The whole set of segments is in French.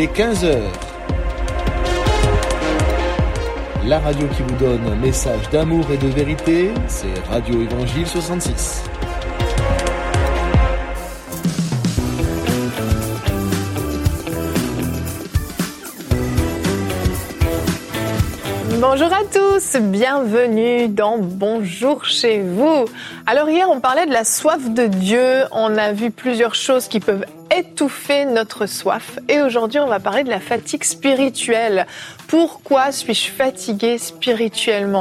il est 15h. La radio qui vous donne un message d'amour et de vérité, c'est Radio Évangile 66. Bonjour à tous, bienvenue dans Bonjour chez vous. Alors hier on parlait de la soif de Dieu, on a vu plusieurs choses qui peuvent étouffer notre soif et aujourd'hui on va parler de la fatigue spirituelle. Pourquoi suis-je fatiguée spirituellement ?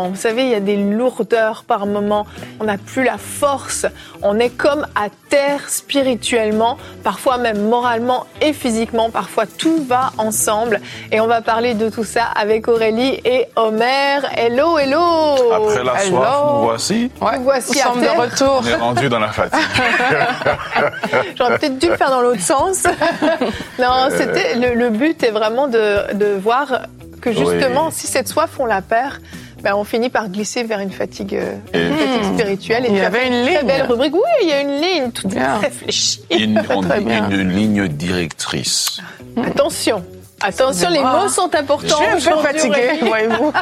Vous savez, il y a des lourdeurs par moments, on n'a plus la force, on est comme à terre spirituellement, parfois même moralement et physiquement, parfois tout va ensemble et on va parler de tout ça avec Aurélie et Omer. Hello, hello. Après la soif, nous voici. Ouais, nous voici à terre. De retour. On est rendu dans la fatigue. J'aurais peut-être dû le faire dans l'autre sens. Non, c'était le but est vraiment de voir que justement, si cette soif on la perd, ben on finit par glisser vers une fatigue spirituelle. Et il y avait une ligne. Très belle rubrique. Oui, il y a une ligne toute réfléchie. On dit une ligne directrice. Attention, les mots sont importants. Je suis un peu fatiguée, voyez-vous.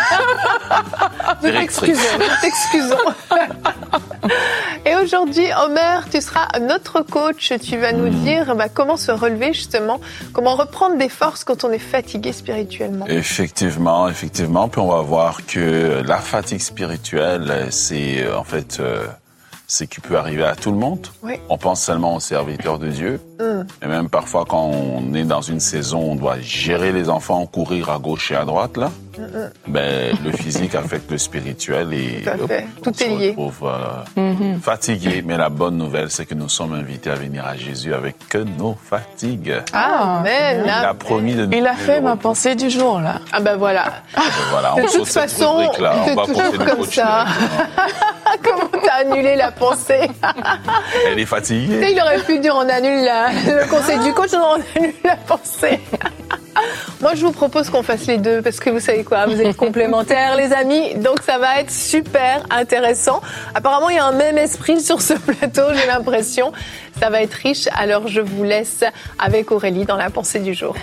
Nous t'excusons. Et aujourd'hui, Omer, tu seras notre coach. Tu vas nous dire comment se relever justement, comment reprendre des forces quand on est fatigué spirituellement. Effectivement. Puis on va voir que la fatigue spirituelle, c'est en fait... c'est qui peut arriver à tout le monde. Oui. On pense seulement aux serviteurs de Dieu. Et même parfois, quand on est dans une saison, on doit gérer les enfants, courir à gauche et à droite, là. Ben, le physique affecte le spirituel et tout est lié. On se retrouve fatigué. Mais la bonne nouvelle, c'est que nous sommes invités à venir à Jésus avec nos fatigues. Amen. Il a promis de nous. Il a fait ma pensée du jour, là. Ah ben voilà. On de toute façon, on va toujours comme ça. Comment t'as annulé la pensée? Elle est fatiguée. Tu sais, il aurait pu dire on annule le conseil du coach, on annule la pensée. Moi, je vous propose qu'on fasse les deux parce que vous savez quoi, vous êtes complémentaires, les amis. Donc, ça va être super intéressant. Apparemment, il y a un même esprit sur ce plateau, j'ai l'impression. Ça va être riche. Alors, je vous laisse avec Aurélie dans la pensée du jour.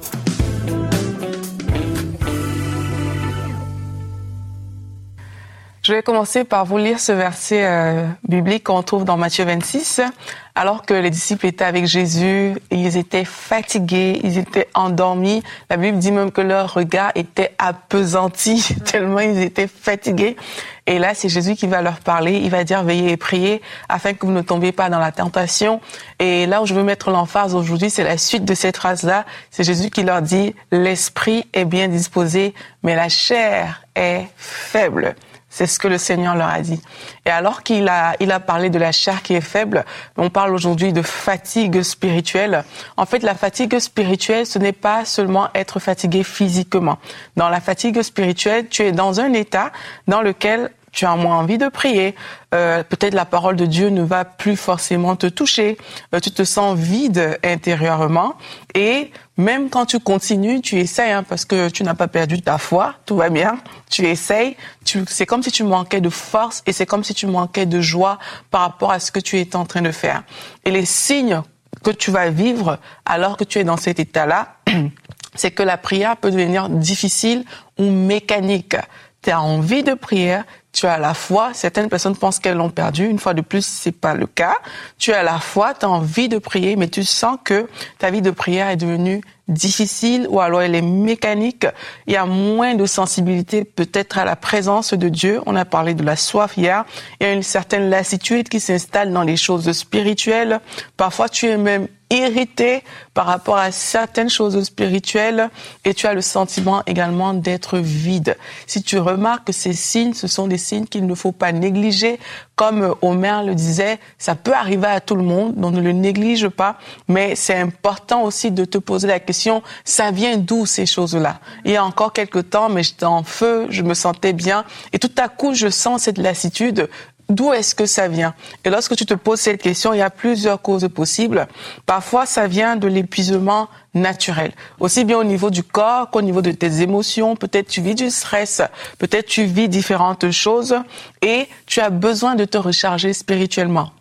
Je vais commencer par vous lire ce verset biblique qu'on trouve dans Matthieu 26. Alors que les disciples étaient avec Jésus, ils étaient fatigués, ils étaient endormis. La Bible dit même que leur regard était appesanti, tellement ils étaient fatigués. Et là, c'est Jésus qui va leur parler. Il va dire, veillez et priez afin que vous ne tombiez pas dans la tentation. Et là où je veux mettre l'emphase aujourd'hui, c'est la suite de cette phrase-là. C'est Jésus qui leur dit, l'esprit est bien disposé, mais la chair est faible. C'est ce que le Seigneur leur a dit. Et alors qu'il a parlé de la chair qui est faible, on parle aujourd'hui de fatigue spirituelle. En fait, la fatigue spirituelle, ce n'est pas seulement être fatigué physiquement. Dans la fatigue spirituelle, tu es dans un état dans lequel tu as moins envie de prier. Peut-être la parole de Dieu ne va plus forcément te toucher. Tu te sens vide intérieurement. Et même quand tu continues, tu essayes, parce que tu n'as pas perdu ta foi, tout va bien. Tu essayes. C'est comme si tu manquais de force et c'est comme si tu manquais de joie par rapport à ce que tu es en train de faire. Et les signes que tu vas vivre alors que tu es dans cet état-là, c'est que la prière peut devenir difficile ou mécanique. Tu as envie de prier, tu as la foi. Certaines personnes pensent qu'elles l'ont perdue. Une fois de plus, c'est pas le cas. Tu as la foi, tu as envie de prier, mais tu sens que ta vie de prière est devenue difficile ou alors elle est mécanique. Il y a moins de sensibilité peut-être à la présence de Dieu. On a parlé de la soif hier. Il y a une certaine lassitude qui s'installe dans les choses spirituelles. Parfois, tu es même irrité par rapport à certaines choses spirituelles et tu as le sentiment également d'être vide. Si tu remarques que ces signes, ce sont des signes qu'il ne faut pas négliger. Comme Omer le disait, ça peut arriver à tout le monde, donc ne le néglige pas, mais c'est important aussi de te poser la question, ça vient d'où ces choses-là? Il y a encore quelques temps, mais j'étais en feu, je me sentais bien et tout à coup, je sens cette lassitude. D'où est-ce que ça vient? Et lorsque tu te poses cette question, il y a plusieurs causes possibles. Parfois, ça vient de l'épuisement naturel. Aussi bien au niveau du corps qu'au niveau de tes émotions. Peut-être tu vis du stress, peut-être tu vis différentes choses et tu as besoin de te recharger spirituellement.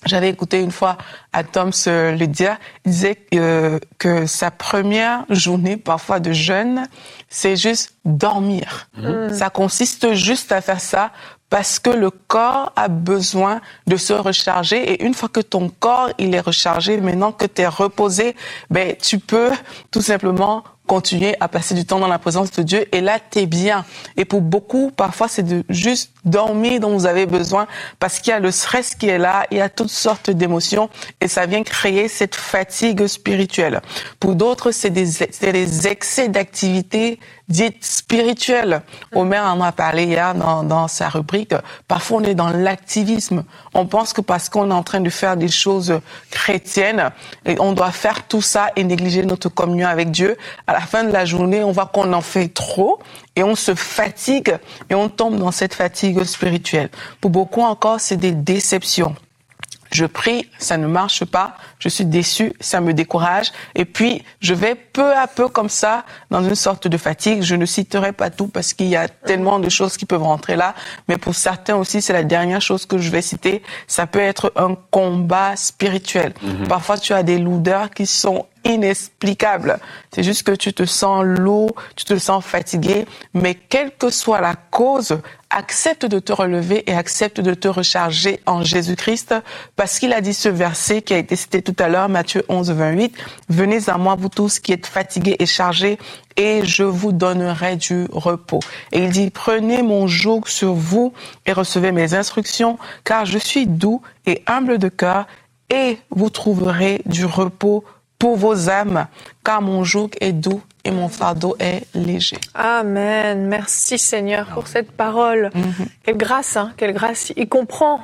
J'avais écouté une fois Tom le dire. Il disait que sa première journée, parfois de jeûne, c'est juste dormir. Ça consiste juste à faire ça parce que le corps a besoin de se recharger. Et une fois que ton corps il est rechargé, maintenant que tu es reposé, ben tu peux tout simplement continuer à passer du temps dans la présence de Dieu et là, t'es bien. Et pour beaucoup, parfois, c'est de juste dormir dont vous avez besoin parce qu'il y a le stress qui est là, il y a toutes sortes d'émotions et ça vient créer cette fatigue spirituelle. Pour d'autres, c'est des excès d'activité dites spirituelles. Omer en a parlé hier dans sa rubrique. Parfois, on est dans l'activisme. On pense que parce qu'on est en train de faire des choses chrétiennes, et on doit faire tout ça et négliger notre communion avec Dieu. À la fin de la journée, on voit qu'on en fait trop et on se fatigue et on tombe dans cette fatigue spirituelle. Pour beaucoup encore, c'est des déceptions. Je prie, ça ne marche pas, je suis déçu, ça me décourage. Et puis, je vais peu à peu comme ça, dans une sorte de fatigue. Je ne citerai pas tout parce qu'il y a tellement de choses qui peuvent rentrer là. Mais pour certains aussi, c'est la dernière chose que je vais citer. Ça peut être un combat spirituel. Parfois, tu as des lourdeurs qui sont inexplicable. C'est juste que tu te sens lourd, tu te sens fatigué, mais quelle que soit la cause, accepte de te relever et accepte de te recharger en Jésus-Christ, parce qu'il a dit ce verset qui a été cité tout à l'heure, Matthieu 11, 28, « Venez à moi, vous tous qui êtes fatigués et chargés, et je vous donnerai du repos. » Et il dit, « Prenez mon joug sur vous et recevez mes instructions, car je suis doux et humble de cœur, et vous trouverez du repos pour vos âmes, car mon joug est doux et mon fardeau est léger. » Amen. Merci Seigneur pour cette parole. Quelle grâce, hein, quelle grâce. Il comprend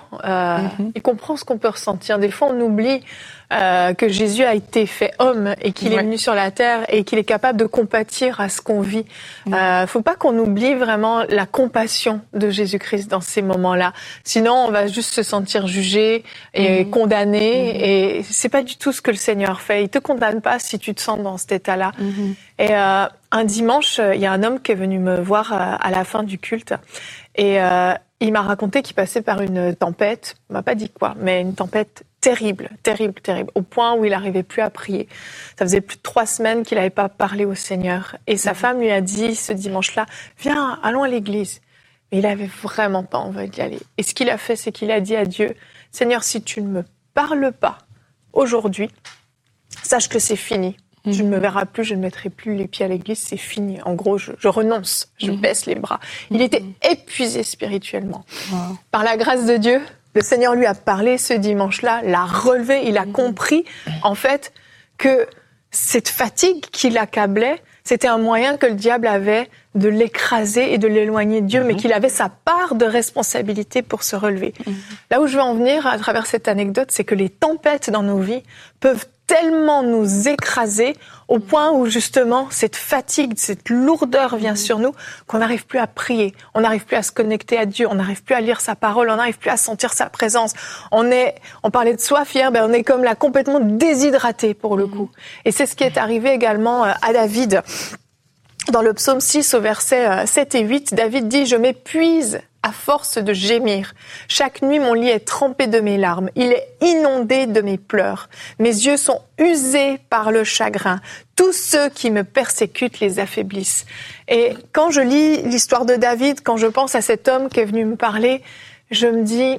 ce qu'on peut ressentir. Des fois, on oublie que Jésus a été fait homme et qu'il est venu sur la terre et qu'il est capable de compatir à ce qu'on vit. Faut pas qu'on oublie vraiment la compassion de Jésus-Christ dans ces moments-là. Sinon, on va juste se sentir jugé et condamné. Et c'est pas du tout ce que le Seigneur fait. Il te condamne pas si tu te sens dans cet état-là. Et un dimanche, il y a un homme qui est venu me voir à la fin du culte. Et il m'a raconté qu'il passait par une tempête. Il m'a pas dit quoi, mais une tempête terrible, au point où il n'arrivait plus à prier. Ça faisait plus de 3 semaines qu'il n'avait pas parlé au Seigneur. Et sa femme lui a dit ce dimanche-là, « Viens, allons à l'église. » Mais il avait vraiment pas envie d'y aller. Et ce qu'il a fait, c'est qu'il a dit à Dieu, « Seigneur, si tu ne me parles pas aujourd'hui, sache que c'est fini. Tu ne me verras plus, je ne mettrai plus les pieds à l'église, c'est fini. En gros, je renonce, je baisse les bras. » Il était épuisé spirituellement. Par la grâce de Dieu, le Seigneur lui a parlé ce dimanche-là, l'a relevé, il a compris, en fait, que cette fatigue qui l'accablait, c'était un moyen que le diable avait de l'écraser et de l'éloigner de Dieu, mais qu'il avait sa part de responsabilité pour se relever. Là où je veux en venir à travers cette anecdote, c'est que les tempêtes dans nos vies peuvent tellement nous écraser au point où justement cette fatigue, cette lourdeur vient sur nous qu'on n'arrive plus à prier, on n'arrive plus à se connecter à Dieu, on n'arrive plus à lire sa parole, on n'arrive plus à sentir sa présence. On parlait de soif hier, on est comme là complètement déshydraté pour le coup. Et c'est ce qui est arrivé également à David. Dans le psaume 6 au verset 7 et 8, David dit « Je m'épuise à force de gémir. Chaque nuit, mon lit est trempé de mes larmes. Il est inondé de mes pleurs. Mes yeux sont usés par le chagrin. Tous ceux qui me persécutent les affaiblissent. » Et quand je lis l'histoire de David, quand je pense à cet homme qui est venu me parler, je me dis,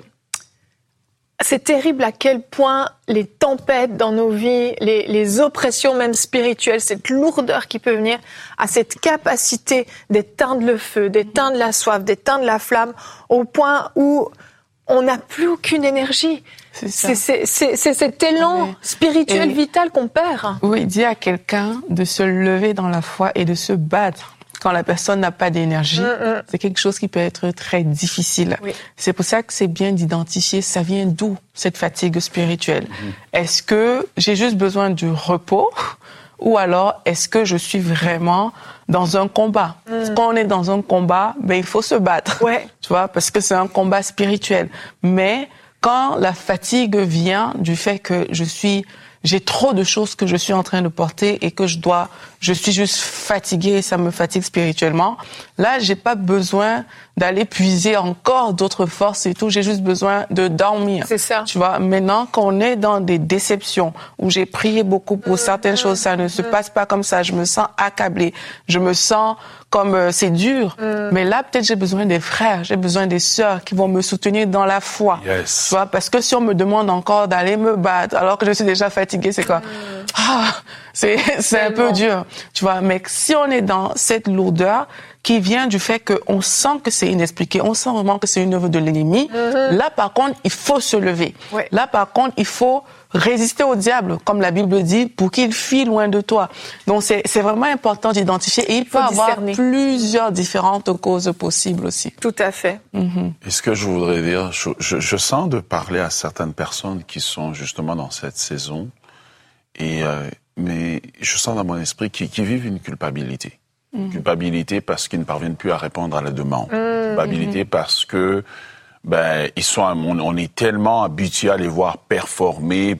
c'est terrible à quel point les tempêtes dans nos vies, les oppressions même spirituelles, cette lourdeur qui peut venir, a cette capacité d'éteindre le feu, d'éteindre la soif, d'éteindre la flamme, au point où on n'a plus aucune énergie. C'est cet élan spirituel vital qu'on perd. Oui, dire à quelqu'un de se lever dans la foi et de se battre quand la personne n'a pas d'énergie, c'est quelque chose qui peut être très difficile. Oui. C'est pour ça que c'est bien d'identifier, ça vient d'où cette fatigue spirituelle. Est-ce que j'ai juste besoin du repos ou alors est-ce que je suis vraiment dans un combat? Quand on est dans un combat, il faut se battre, tu vois, parce que c'est un combat spirituel. Mais quand la fatigue vient du fait que je suis j'ai trop de choses que je suis en train de porter et que je suis juste fatiguée et ça me fatigue spirituellement. Là, j'ai pas besoin d'aller puiser encore d'autres forces et tout. J'ai juste besoin de dormir. C'est ça. Tu vois, maintenant qu'on est dans des déceptions où j'ai prié beaucoup pour certaines choses, ça ne se passe pas comme ça. Je me sens accablée. Je me sens comme c'est dur. Mais là, peut-être j'ai besoin des frères, j'ai besoin des sœurs qui vont me soutenir dans la foi. Yes. Tu vois, parce que si on me demande encore d'aller me battre alors que je suis déjà fatiguée, c'est quoi? C'est un peu dur. Tu vois, mais si on est dans cette lourdeur qui vient du fait qu'on sent que c'est inexpliqué, on sent vraiment que c'est une œuvre de l'ennemi, là, par contre, il faut se lever. Ouais. Là, par contre, il faut résister au diable, comme la Bible dit, pour qu'il fuit loin de toi. Donc, c'est vraiment important d'identifier. Et il peut y avoir plusieurs différentes causes possibles aussi. Tout à fait. Et ce que je voudrais dire, je sens de parler à certaines personnes qui sont justement dans cette saison, mais je sens dans mon esprit qui vivent une culpabilité. Culpabilité parce qu'ils ne parviennent plus à répondre à la demande. Culpabilité parce que on est tellement habitué à les voir performer,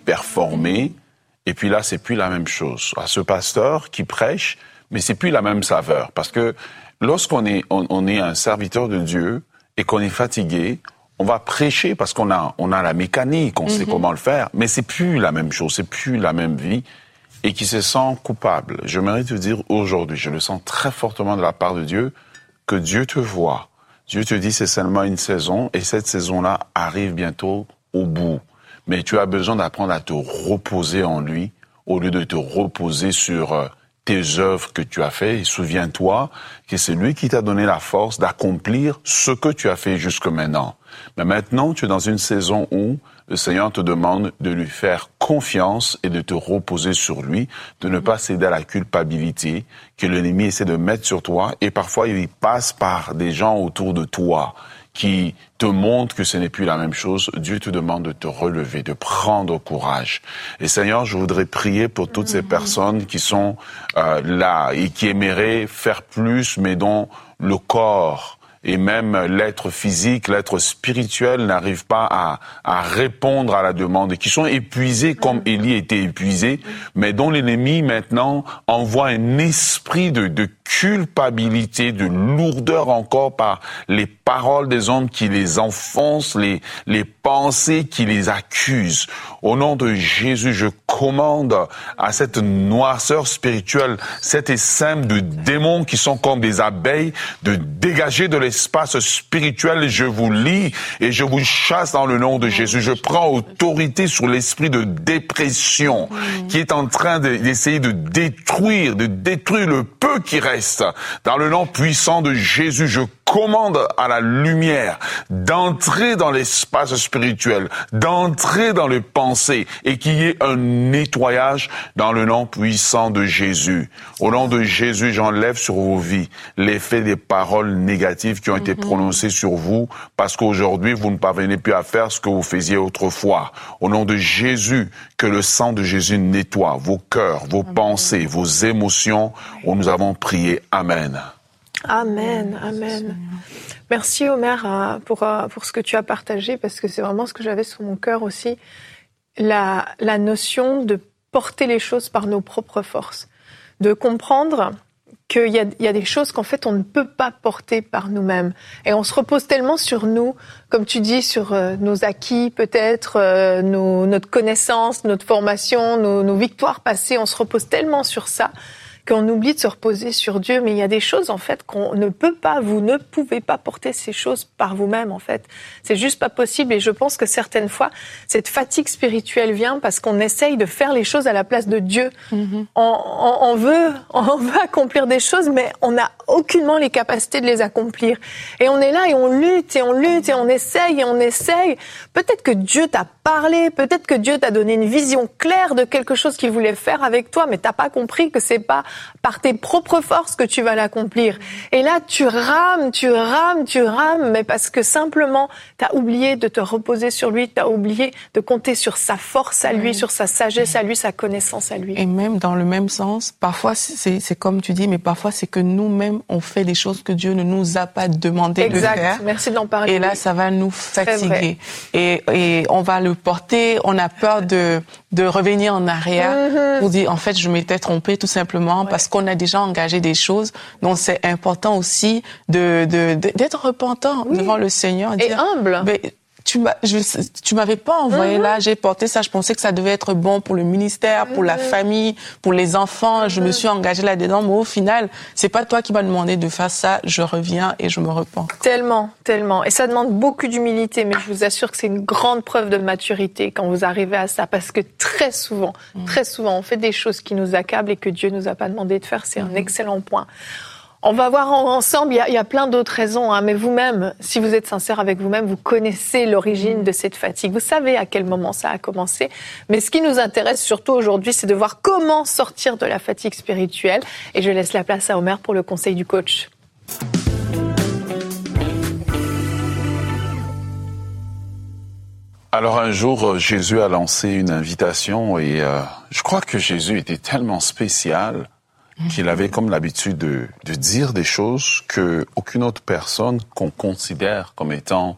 et puis là, c'est plus la même chose. À ce pasteur qui prêche, mais c'est plus la même saveur. Parce que lorsqu'on est un serviteur de Dieu et qu'on est fatigué, on va prêcher parce qu'on a la mécanique, on sait comment le faire, mais c'est plus la même chose, c'est plus la même vie. Et qui se sent coupable. J'aimerais te dire aujourd'hui, je le sens très fortement de la part de Dieu, que Dieu te voit. Dieu te dit c'est seulement une saison, et cette saison-là arrive bientôt au bout. Mais tu as besoin d'apprendre à te reposer en lui, au lieu de te reposer sur tes œuvres que tu as fait. Et souviens-toi que c'est lui qui t'a donné la force d'accomplir ce que tu as fait jusque maintenant. Mais maintenant, tu es dans une saison où le Seigneur te demande de lui faire confiance et de te reposer sur lui, de ne pas céder à la culpabilité que l'ennemi essaie de mettre sur toi. Et parfois, il passe par des gens autour de toi qui te montrent que ce n'est plus la même chose. Dieu te demande de te relever, de prendre courage. Et Seigneur, je voudrais prier pour toutes ces personnes qui sont là et qui aimeraient faire plus, mais dont le corps et même l'être physique, l'être spirituel n'arrive pas à répondre à la demande, et qui sont épuisés comme Élie était épuisé, mais dont l'ennemi maintenant envoie un esprit de culpabilité, de lourdeur encore par les paroles des hommes qui les enfoncent, les pensées qui les accusent. Au nom de Jésus, je commande à cette noirceur spirituelle, cet essaim de démons qui sont comme des abeilles, de dégager de l'espace spirituel. Je vous lie et je vous chasse dans le nom de Jésus. Je prends autorité sur l'esprit de dépression qui est en train d'essayer de détruire le peu qui reste. Dans le nom puissant de Jésus, je commande à la lumière d'entrer dans l'espace spirituel, d'entrer dans les pensées, et qu'il y ait un nettoyage dans le nom puissant de Jésus. Au nom de Jésus, j'enlève sur vos vies l'effet des paroles négatives qui ont été prononcées sur vous, parce qu'aujourd'hui, vous ne parvenez plus à faire ce que vous faisiez autrefois. Au nom de Jésus, que le sang de Jésus nettoie vos cœurs, vos pensées, vos émotions. Où nous avons prié. Amen. Amen, amen. Merci Omer pour ce que tu as partagé, parce que c'est vraiment ce que j'avais sur mon cœur aussi, la notion de porter les choses par nos propres forces, de comprendre qu'il y a des choses qu'en fait on ne peut pas porter par nous-mêmes, et on se repose tellement sur nous, comme tu dis, sur nos acquis peut-être, notre connaissance, notre formation, nos victoires passées, on se repose tellement sur ça qu'on oublie de se reposer sur Dieu. Mais il y a des choses, en fait, qu'on ne peut pas, vous ne pouvez pas porter ces choses par vous-même, en fait. C'est juste pas possible. Et je pense que certaines fois, cette fatigue spirituelle vient parce qu'on essaye de faire les choses à la place de Dieu. On veut accomplir des choses, mais on n'a aucunement les capacités de les accomplir. Et on est là et on lutte et on lutte et on essaye et on essaye. Peut-être que Dieu t'a parlé, peut-être que Dieu t'a donné une vision claire de quelque chose qu'il voulait faire avec toi, mais t'as pas compris que c'est pas par tes propres forces que tu vas l'accomplir. Et là, tu rames, mais parce que simplement, t'as oublié de te reposer sur lui, t'as oublié de compter sur sa force à lui, sur sa sagesse à lui, sa connaissance à lui. Et même dans le même sens, parfois, c'est comme tu dis, mais parfois, c'est que nous-mêmes, on fait des choses que Dieu ne nous a pas demandé de faire. Exact, merci d'en parler. Et là, ça va nous fatiguer. Et on va le porter, on a peur de revenir en arrière pour dire, en fait, je m'étais trompée tout simplement parce qu'on a déjà engagé des choses. Donc, c'est important aussi d'être repentant devant le Seigneur. Et humble. Tu m'avais pas envoyé là, j'ai porté ça, je pensais que ça devait être bon pour le ministère, pour la famille, pour les enfants, je me suis engagée là-dedans, mais au final, c'est pas toi qui m'as demandé de faire ça, je reviens et je me repens. Tellement, tellement. Et ça demande beaucoup d'humilité, mais je vous assure que c'est une grande preuve de maturité quand vous arrivez à ça, parce que très souvent, on fait des choses qui nous accablent et que Dieu nous a pas demandé de faire, c'est un excellent point. On va voir ensemble, il y a plein d'autres raisons, mais vous-même, si vous êtes sincère avec vous-même, vous connaissez l'origine de cette fatigue. Vous savez à quel moment ça a commencé. Mais ce qui nous intéresse surtout aujourd'hui, c'est de voir comment sortir de la fatigue spirituelle. Et je laisse la place à Omer pour le conseil du coach. Alors un jour, Jésus a lancé une invitation et je crois que Jésus était tellement spécial qu'il avait comme l'habitude de dire des choses que aucune autre personne qu'on considère comme étant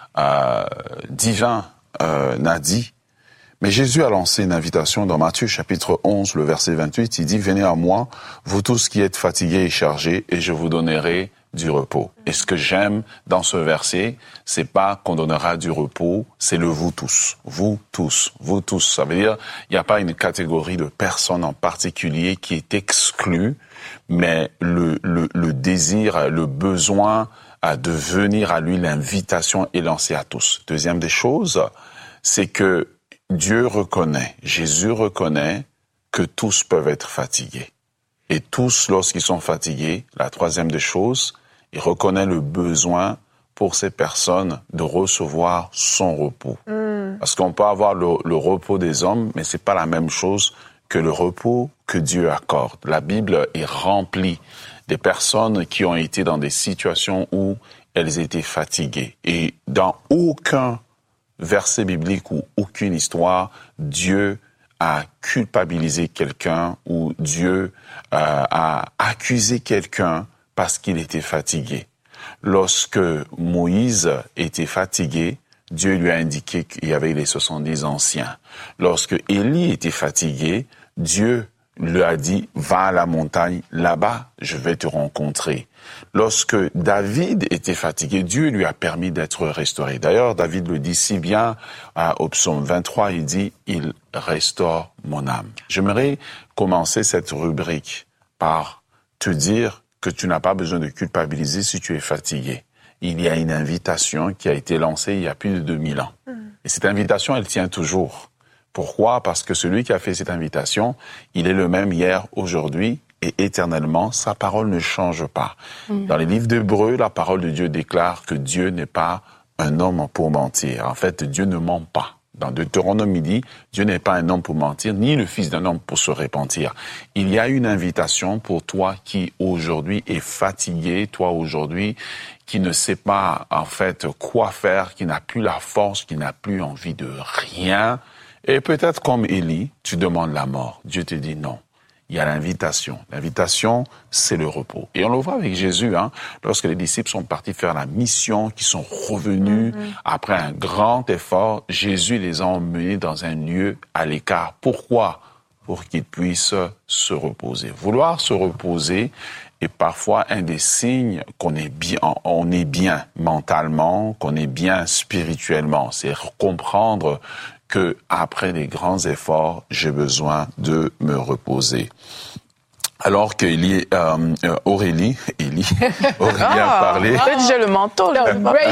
divin n'a dit. Mais Jésus a lancé une invitation dans Matthieu chapitre 11, le verset 28. Il dit « Venez à moi, vous tous qui êtes fatigués et chargés, et je vous donnerai du repos. » Et ce que j'aime dans ce verset, c'est pas qu'on donnera du repos, c'est le vous tous. Vous tous, vous tous. Ça veut dire, il n'y a pas une catégorie de personnes en particulier qui est exclue, mais le désir, le besoin de venir à lui, l'invitation est lancée à tous. Deuxième des choses, c'est que Dieu reconnaît, Jésus reconnaît que tous peuvent être fatigués. Et tous, lorsqu'ils sont fatigués, la troisième des choses, il reconnaît le besoin pour ces personnes de recevoir son repos. Parce qu'on peut avoir le repos des hommes, mais c'est pas la même chose que le repos que Dieu accorde. La Bible est remplie des personnes qui ont été dans des situations où elles étaient fatiguées. Et dans aucun verset biblique ou aucune histoire, Dieu a culpabilisé quelqu'un ou Dieu a accusé quelqu'un parce qu'il était fatigué. Lorsque Moïse était fatigué, Dieu lui a indiqué qu'il y avait les 70 anciens. Lorsque Élie était fatigué, Dieu lui a dit « Va à la montagne, là-bas, je vais te rencontrer ». Lorsque David était fatigué, Dieu lui a permis d'être restauré. D'ailleurs, David le dit si bien au psaume 23, il dit « Il restaure mon âme ». J'aimerais commencer cette rubrique par te dire que tu n'as pas besoin de culpabiliser si tu es fatigué. Il y a une invitation qui a été lancée il y a plus de 2000 ans. Et cette invitation, elle tient toujours. Pourquoi? Parce que celui qui a fait cette invitation, il est le même hier, aujourd'hui et éternellement. Sa parole ne change pas. Dans les livres d'Hébreux, la parole de Dieu déclare que Dieu n'est pas un homme pour mentir. En fait, Dieu ne ment pas. Dans Deutéronome, il dit, Dieu n'est pas un homme pour mentir, ni le fils d'un homme pour se repentir. Il y a une invitation pour toi qui aujourd'hui est fatigué, toi aujourd'hui qui ne sait pas en fait quoi faire, qui n'a plus la force, qui n'a plus envie de rien. Et peut-être comme Élie, tu demandes la mort. Dieu te dit non. Il y a l'invitation. L'invitation, c'est le repos. Et on le voit avec Jésus, lorsque les disciples sont partis faire la mission, qui sont revenus après un grand effort, Jésus les a emmenés dans un lieu à l'écart. Pourquoi? Pour qu'ils puissent se reposer. Vouloir se reposer est parfois un des signes qu'on est bien mentalement, qu'on est bien spirituellement. C'est comprendre que après des grands efforts, j'ai besoin de me reposer. Alors que Aurélie a parlé. En fait, j'ai le manteau, là.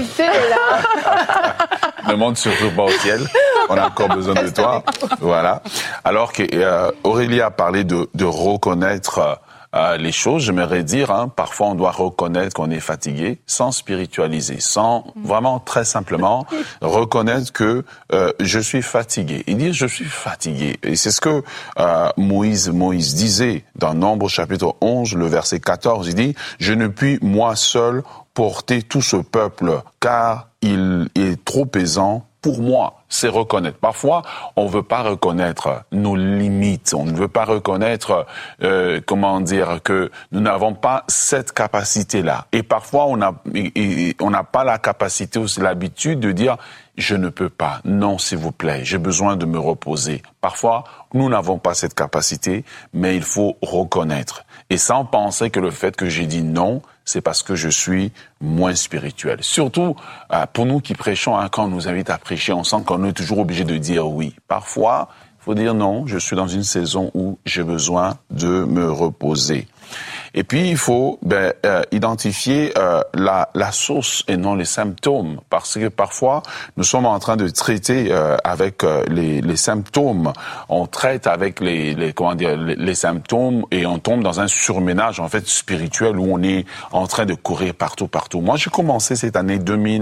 Ne monte surtout pas au ciel. On a encore besoin de toi. Voilà. Alors que Aurélie a parlé de reconnaître les choses, j'aimerais dire, parfois on doit reconnaître qu'on est fatigué sans spiritualiser, sans vraiment très simplement reconnaître que je suis fatigué. Et dire je suis fatigué. Et c'est ce que Moïse disait dans Nombre chapitre 11, le verset 14. Il dit « Je ne puis moi seul porter tout ce peuple, car il est trop pesant pour moi. » c'est reconnaître. Parfois, on veut pas reconnaître nos limites. On ne veut pas reconnaître, que nous n'avons pas cette capacité-là. Et parfois, on n'a pas la capacité ou l'habitude de dire je ne peux pas. Non, s'il vous plaît, j'ai besoin de me reposer. Parfois, nous n'avons pas cette capacité, mais il faut reconnaître. Et sans penser que le fait que j'ai dit non, c'est parce que je suis moins spirituel. Surtout, pour nous qui prêchons, quand on nous invite à prêcher, on sent qu'on est toujours obligé de dire oui. Parfois, il faut dire non, je suis dans une saison où j'ai besoin de me reposer. Et puis, il faut identifier la source et non les symptômes. Parce que parfois, nous sommes en train de traiter avec les symptômes. On traite avec les symptômes et on tombe dans un surménage, en fait, spirituel où on est en train de courir partout. Moi, j'ai commencé cette année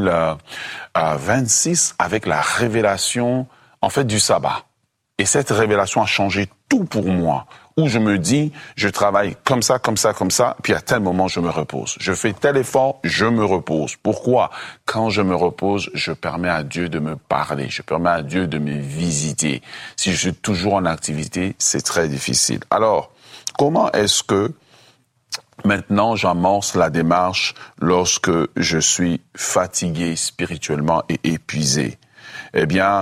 2026 avec la révélation, en fait, du sabbat. Et cette révélation a changé tout pour moi. Où je me dis, je travaille comme ça, puis à tel moment, je me repose. Je fais tel effort, je me repose. Pourquoi? Quand je me repose, je permets à Dieu de me parler, je permets à Dieu de me visiter. Si je suis toujours en activité, c'est très difficile. Alors, comment est-ce que maintenant j'amorce la démarche lorsque je suis fatigué spirituellement et épuisé? Eh bien,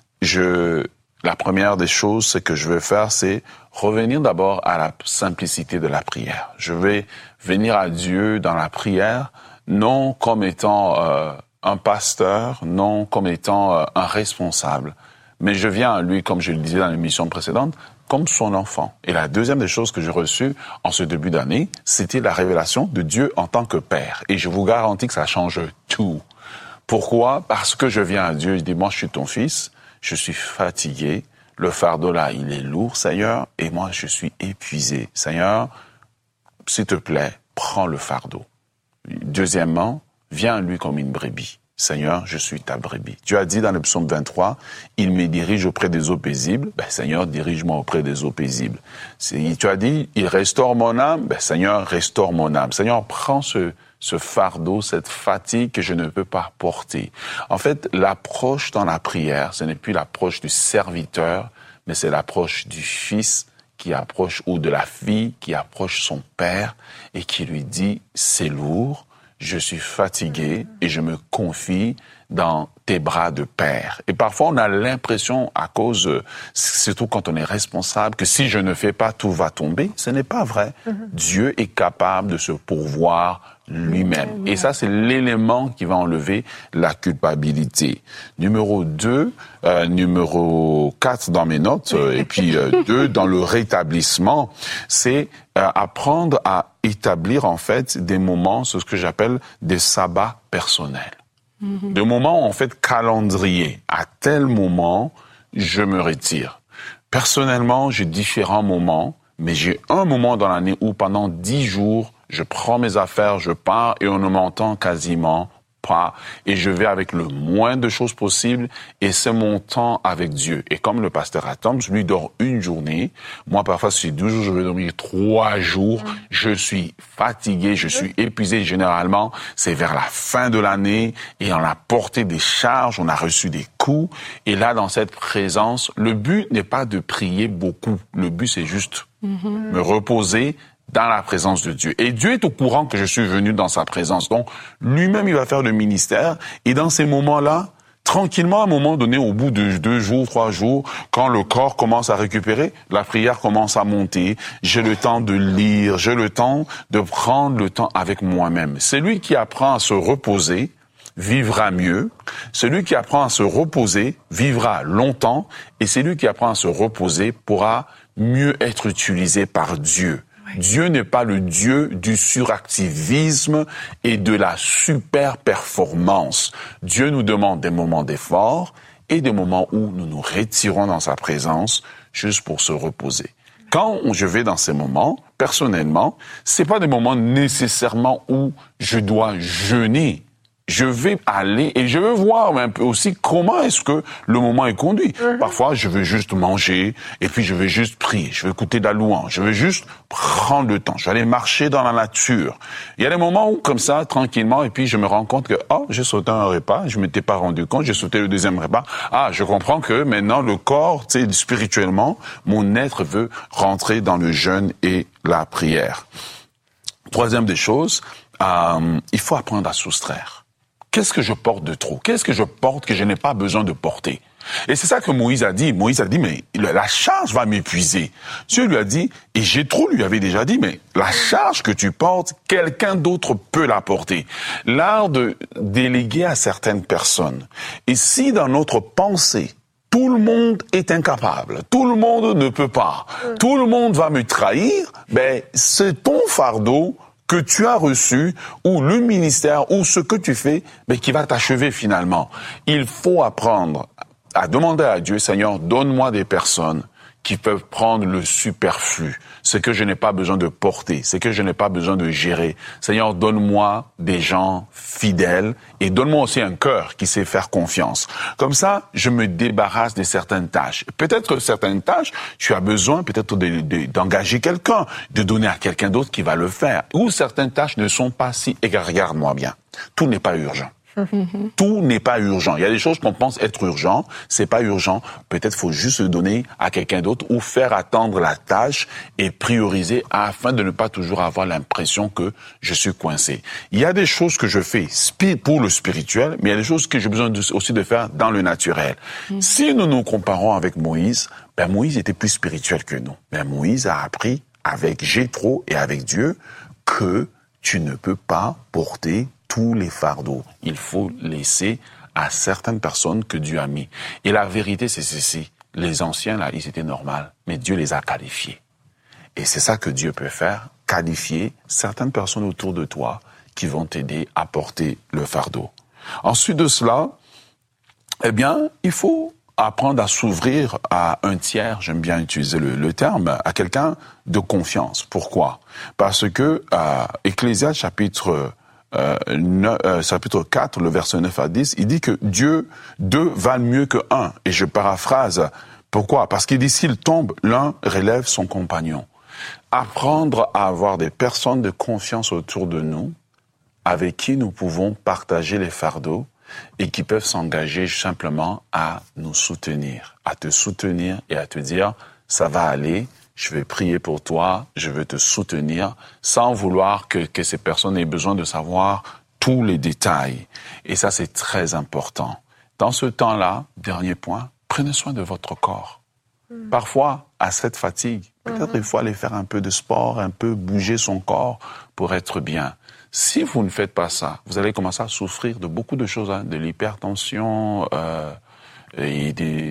la première des choses, ce que je vais faire, c'est revenir d'abord à la simplicité de la prière. Je vais venir à Dieu dans la prière, non comme étant un pasteur, non comme étant un responsable, mais je viens à lui, comme je le disais dans l'émission précédente, comme son enfant. Et la deuxième des choses que j'ai reçues en ce début d'année, c'était la révélation de Dieu en tant que Père. Et je vous garantis que ça change tout. Pourquoi? Parce que je viens à Dieu, je dis, moi je suis ton fils, je suis fatigué, le fardeau là, il est lourd, Seigneur, et moi, je suis épuisé. Seigneur, s'il te plaît, prends le fardeau. Deuxièmement, viens à lui comme une brebis. Seigneur, je suis ta brebis. Tu as dit dans le psaume 23, il me dirige auprès des eaux paisibles. Seigneur, dirige-moi auprès des eaux paisibles. Tu as dit, il restaure mon âme. Seigneur, restaure mon âme. Seigneur, prends ce fardeau, cette fatigue que je ne peux pas porter. En fait, l'approche dans la prière, ce n'est plus l'approche du serviteur, mais c'est l'approche du fils qui approche, ou de la fille qui approche son père et qui lui dit, c'est lourd, je suis fatigué et je me confie dans tes bras de père. Et parfois, on a l'impression, à cause, surtout quand on est responsable, que si je ne fais pas, tout va tomber. Ce n'est pas vrai. Dieu est capable de se pourvoir lui-même. Et ça, c'est l'élément qui va enlever la culpabilité. Numéro 4 dans mes notes, et puis 2 dans le rétablissement, c'est apprendre à établir, en fait, des moments, ce que j'appelle des sabbats personnels. Des moments, en fait, calendrier. À tel moment, je me retire. Personnellement, j'ai différents moments, mais j'ai un moment dans l'année où pendant 10 jours, je prends mes affaires, je pars et on ne m'entend quasiment pas. Et je vais avec le moins de choses possible et c'est mon temps avec Dieu. Et comme le pasteur Atom, lui dort une journée. Moi, parfois, sur 12 jours, je vais dormir 3 jours. Je suis fatigué, je suis épuisé. Généralement, c'est vers la fin de l'année et on a porté des charges, on a reçu des coups. Et là, dans cette présence, le but n'est pas de prier beaucoup. Le but, c'est juste me reposer dans la présence de Dieu. Et Dieu est au courant que je suis venu dans sa présence. Donc, lui-même, il va faire le ministère. Et dans ces moments-là, tranquillement, à un moment donné, au bout de 2 jours, 3 jours, quand le corps commence à récupérer, la prière commence à monter. J'ai le temps de lire, j'ai le temps de prendre le temps avec moi-même. Celui qui apprend à se reposer vivra mieux. Celui qui apprend à se reposer vivra longtemps. Et celui qui apprend à se reposer pourra mieux être utilisé par Dieu. Dieu n'est pas le Dieu du suractivisme et de la super performance. Dieu nous demande des moments d'effort et des moments où nous nous retirons dans sa présence juste pour se reposer. Quand je vais dans ces moments, personnellement, c'est pas des moments nécessairement où je dois jeûner. je vais aller et je veux voir un peu aussi comment est-ce que le moment est conduit. Parfois, je veux juste manger et puis je veux juste prier, je veux écouter de la louange, je veux juste prendre le temps, je vais aller marcher dans la nature. Il y a des moments où, comme ça, tranquillement, et puis je me rends compte que, j'ai sauté un repas, je m'étais pas rendu compte, j'ai sauté le deuxième repas. Je comprends que maintenant, le corps, tu sais, spirituellement, mon être veut rentrer dans le jeûne et la prière. Troisième des choses, il faut apprendre à soustraire. Qu'est-ce que je porte de trop? Qu'est-ce que je porte que je n'ai pas besoin de porter? Et c'est ça que Moïse a dit. Moïse a dit, mais la charge va m'épuiser. Dieu lui a dit, et Jéthro lui avait déjà dit, mais la charge que tu portes, quelqu'un d'autre peut la porter. L'art de déléguer à certaines personnes. Et si dans notre pensée, tout le monde est incapable, tout le monde ne peut pas, tout le monde va me trahir, c'est ton fardeau que tu as reçu, ou le ministère, ou ce que tu fais, qui va t'achever finalement. Il faut apprendre à demander à Dieu, Seigneur, donne-moi des personnes qui peuvent prendre le superflu, ce que je n'ai pas besoin de porter, ce que je n'ai pas besoin de gérer. Seigneur, donne-moi des gens fidèles et donne-moi aussi un cœur qui sait faire confiance. Comme ça, je me débarrasse de certaines tâches. Peut-être certaines tâches, tu as besoin peut-être d'engager quelqu'un, de donner à quelqu'un d'autre qui va le faire. Ou certaines tâches ne sont pas si... Et regarde-moi bien, tout n'est pas urgent. Tout n'est pas urgent. Il y a des choses qu'on pense être urgent, c'est pas urgent. Peut-être faut juste le donner à quelqu'un d'autre ou faire attendre la tâche et prioriser afin de ne pas toujours avoir l'impression que je suis coincé. Il y a des choses que je fais pour le spirituel, mais il y a des choses que j'ai besoin aussi de faire dans le naturel. Si nous nous comparons avec Moïse, Moïse était plus spirituel que nous. Moïse a appris avec Jéthro et avec Dieu que tu ne peux pas porter tous les fardeaux. Il faut laisser à certaines personnes que Dieu a mis. Et la vérité, c'est ceci. Les anciens, là, ils étaient normaux, mais Dieu les a qualifiés. Et c'est ça que Dieu peut faire, qualifier certaines personnes autour de toi qui vont t'aider à porter le fardeau. Ensuite de cela, il faut apprendre à s'ouvrir à un tiers, j'aime bien utiliser le terme, à quelqu'un de confiance. Pourquoi? Parce que Ecclésiaste chapitre 4, le verset 9 à 10, il dit que deux valent mieux que un. Et je paraphrase. Pourquoi? Parce qu'il dit, s'il tombe, l'un relève son compagnon. Apprendre à avoir des personnes de confiance autour de nous, avec qui nous pouvons partager les fardeaux et qui peuvent s'engager simplement à nous soutenir, à te soutenir et à te dire, ça va aller, je vais prier pour toi, je veux te soutenir, sans vouloir que ces personnes aient besoin de savoir tous les détails. Et ça, c'est très important. Dans ce temps-là, dernier point, prenez soin de votre corps. Parfois, à cette fatigue, peut-être il faut aller faire un peu de sport, un peu bouger son corps pour être bien. Si vous ne faites pas ça, vous allez commencer à souffrir de beaucoup de choses, de l'hypertension, et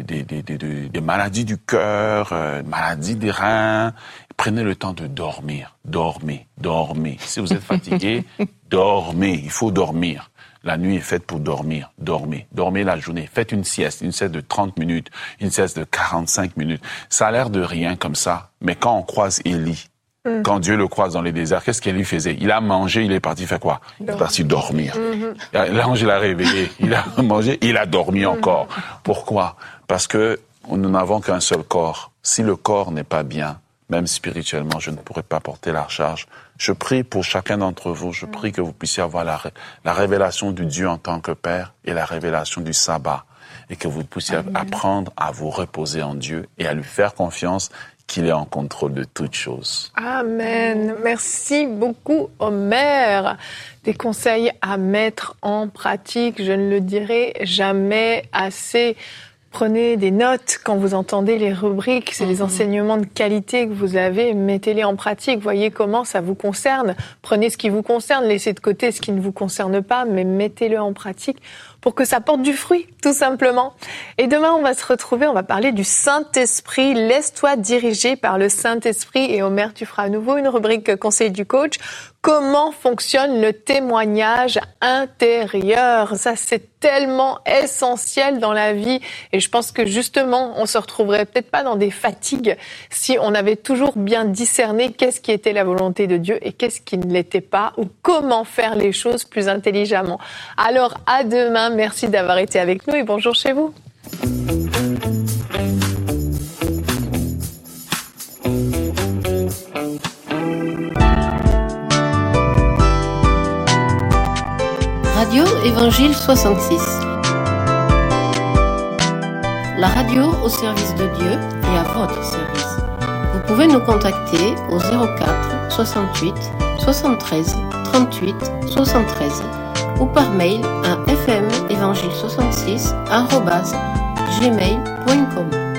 des maladies du cœur, maladies des reins. Prenez le temps de dormir. Dormez. Si vous êtes fatigué, dormez. Il faut dormir. La nuit est faite pour dormir. Dormez la journée. Faites une sieste de 30 minutes, une sieste de 45 minutes. Ça a l'air de rien comme ça, mais quand on croise Élie, quand Dieu le croise dans les déserts, qu'est-ce qu'Élie faisait? Il a mangé, il est parti faire quoi? Il est parti dormir. L'ange l'a réveillé, il a mangé, il a dormi encore. Pourquoi? Parce que nous n'avons qu'un seul corps. Si le corps n'est pas bien, même spirituellement, je ne pourrais pas porter la charge. Je prie pour chacun d'entre vous, je prie que vous puissiez avoir la révélation du Dieu en tant que Père et la révélation du sabbat, et que vous puissiez apprendre à vous reposer en Dieu et à lui faire confiance qu'il est en contrôle de toutes choses. Amen. Merci beaucoup, Omer. Des conseils à mettre en pratique, je ne le dirai jamais assez. Prenez des notes quand vous entendez les rubriques, c'est des enseignements de qualité que vous avez, mettez-les en pratique, voyez comment ça vous concerne. Prenez ce qui vous concerne, laissez de côté ce qui ne vous concerne pas, mais mettez-le en pratique pour que ça porte du fruit, tout simplement. Et demain, on va se retrouver, on va parler du Saint-Esprit. Laisse-toi diriger par le Saint-Esprit. Et Omer, tu feras à nouveau une rubrique Conseil du coach. Comment fonctionne le témoignage intérieur? Ça, c'est tellement essentiel dans la vie. Et je pense que justement, on se retrouverait peut-être pas dans des fatigues si on avait toujours bien discerné qu'est-ce qui était la volonté de Dieu et qu'est-ce qui ne l'était pas, ou comment faire les choses plus intelligemment. Alors, à demain. Merci d'avoir été avec nous et bonjour chez vous. Radio Évangile 66. La radio au service de Dieu et à votre service. Vous pouvez nous contacter au 04 68 73 38 73 ou par mail à fmevangile66@gmail.com.